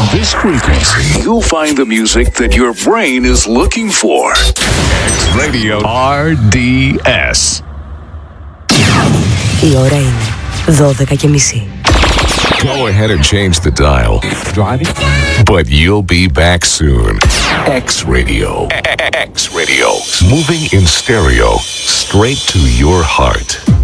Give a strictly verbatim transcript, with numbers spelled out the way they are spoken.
this frequency, you'll find the music that your brain is looking for. X-Radio αρ ντι ες. Η ώρα είναι δώδεκα και μισή. Go ahead and change the dial. Driving? But you'll be back soon. X-Radio. X-Radio. Moving in stereo. Straight to your heart.